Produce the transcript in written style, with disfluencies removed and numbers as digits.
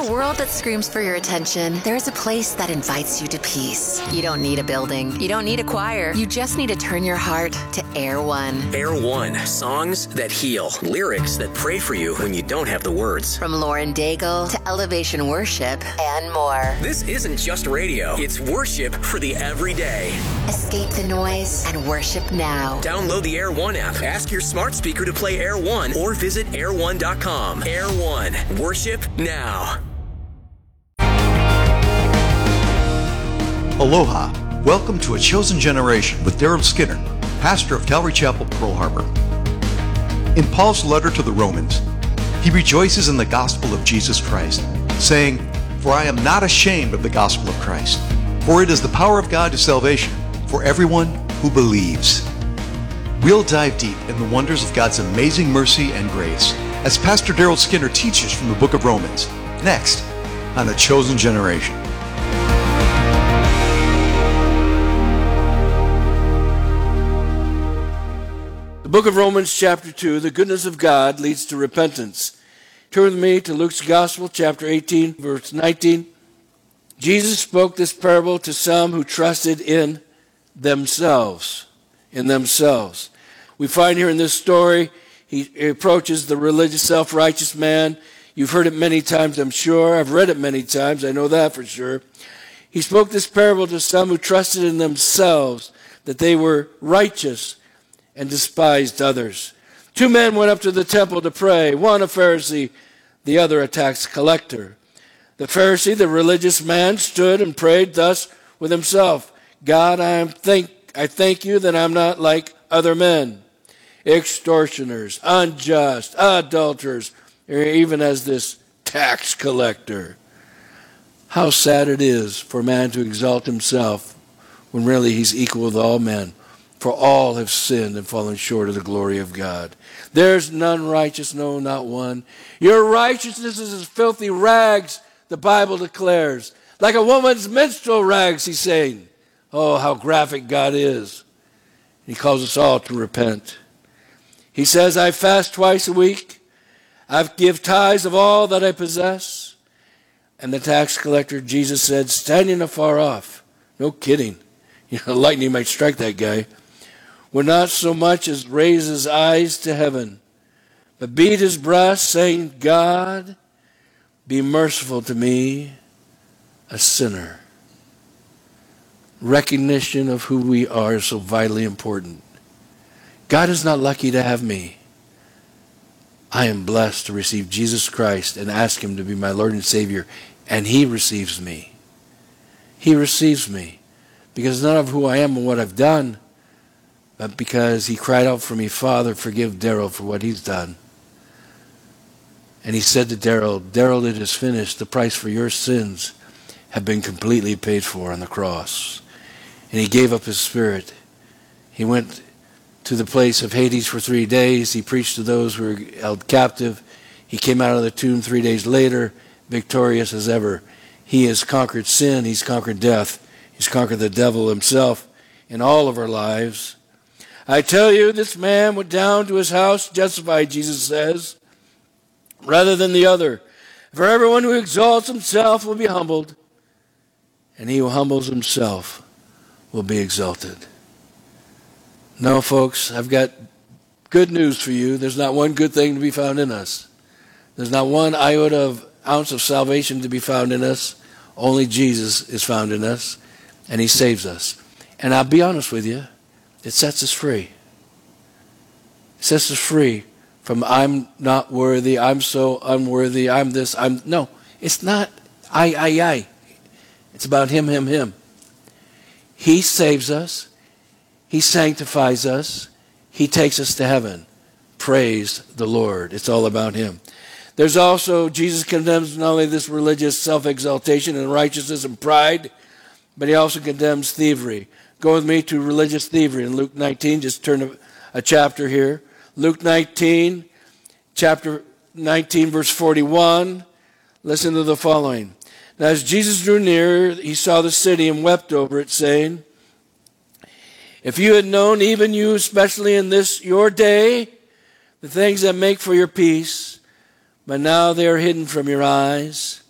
a world that screams for your attention, there's a place that invites you to peace. You don't need a building. You don't need a choir. You just need to turn your heart to Air One. Air One. Songs that heal. Lyrics that pray for you when you don't have the words. From Lauren Daigle to Elevation Worship and more. This isn't just radio. It's worship for the everyday. Escape the noise and worship now. Download the Air One app. Ask your smart speaker to play Air One or visit air1.com. Air One. Worship now. Aloha. Welcome to A Chosen Generation with Daryl Skinner, pastor of Calvary Chapel, Pearl Harbor. In Paul's letter to the Romans, he rejoices in the gospel of Jesus Christ, saying, "For I am not ashamed of the gospel of Christ, for it is the power of God to salvation for everyone who believes." We'll dive deep in the wonders of God's amazing mercy and grace as Pastor Daryl Skinner teaches from the book of Romans, next on A Chosen Generation. The book of Romans, chapter 2, the goodness of God leads to repentance. Turn with me to Luke's Gospel, chapter 18, verse 19. Jesus spoke this parable to some who trusted in themselves. We find here in this story, he approaches the religious, self-righteous man. You've heard it many times, I'm sure. I've read it many times. I know that for sure. He spoke this parable to some who trusted in themselves, that they were righteous and despised others. Two men went up to the temple to pray, one a Pharisee, the other a tax collector. The Pharisee, the religious man, stood and prayed thus with himself, "God, I thank you that I'm not like other men, extortioners, unjust, adulterers, or even as this tax collector." How sad it is for man to exalt himself when really he's equal with all men. For all have sinned and fallen short of the glory of God. There's none righteous, no, not one. Your righteousness is as filthy rags, the Bible declares. Like a woman's menstrual rags, he's saying. Oh, how graphic God is. He calls us all to repent. He says, "I fast twice a week. I give tithes of all that I possess." And the tax collector, Jesus said, standing afar off, no kidding, lightning might strike that guy, would not so much as raise his eyes to heaven, but beat his breast, saying, "God, be merciful to me, a sinner." Recognition of who we are is so vitally important. God is not lucky to have me. I am blessed to receive Jesus Christ and ask him to be my Lord and Savior, and he receives me. He receives me because not of who I am and what I've done, but because he cried out for me, "Father, forgive Daryl for what he's done." And he said to Daryl, "Daryl, it is finished. The price for your sins have been completely paid for on the cross." And he gave up his spirit. He went to the place of Hades for 3 days. He preached to those who were held captive. He came out of the tomb 3 days later, victorious as ever. He has conquered sin. He's conquered death. He's conquered the devil himself in all of our lives. I tell you, this man went down to his house justified, Jesus says, rather than the other. For everyone who exalts himself will be humbled, and he who humbles himself will be exalted. No, folks, I've got good news for you. There's not one good thing to be found in us. There's not one ounce of salvation to be found in us. Only Jesus is found in us, and he saves us. And I'll be honest with you, it sets us free. It sets us free from I'm not worthy, I'm so unworthy, I'm this, no, it's not I. It's about him. He saves us. He sanctifies us. He takes us to heaven. Praise the Lord. It's all about him. There's also, Jesus condemns not only this religious self-exaltation and righteousness and pride, but he also condemns thievery. Go with me to religious thievery in Luke 19. Just turn a chapter here. Luke 19, chapter 19, verse 41. Listen to the following. Now, as Jesus drew near, he saw the city and wept over it, saying, "If you had known, even you, especially in this your day, the things that make for your peace, but now they are hidden from your eyes.